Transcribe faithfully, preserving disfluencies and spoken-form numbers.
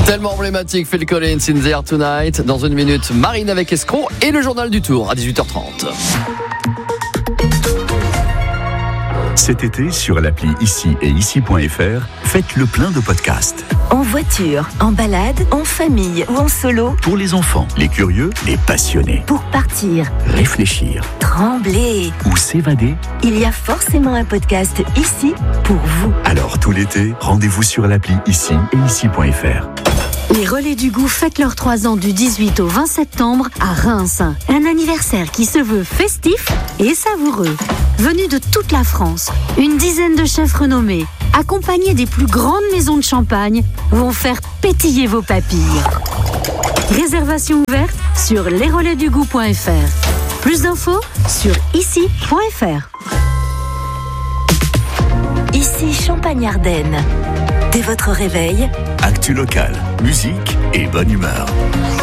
Tellement emblématique, Phil Collins, In the Air Tonight. Dans une minute, Marine avec Escroc et le journal du Tour à dix-huit heures trente. Cet été, sur l'appli Ici et Ici point F R, faites le plein de podcasts. En voiture, en balade, en famille ou en solo. Pour les enfants, les curieux, les passionnés. Pour partir, réfléchir, trembler ou s'évader. Il y a forcément un podcast ici pour vous. Alors tout l'été, rendez-vous sur l'appli Ici et Ici point F R. Les Relais du Goût fêtent leurs trois ans du dix-huit au vingt septembre à Reims. Un anniversaire qui se veut festif et savoureux. Venus de toute la France, une dizaine de chefs renommés, accompagnés des plus grandes maisons de champagne, vont faire pétiller vos papilles. Réservation ouverte sur les relais du goût point F R. Plus d'infos sur ici point F R. Ici Champagne-Ardenne. Dès votre réveil, actu local, musique et bonne humeur.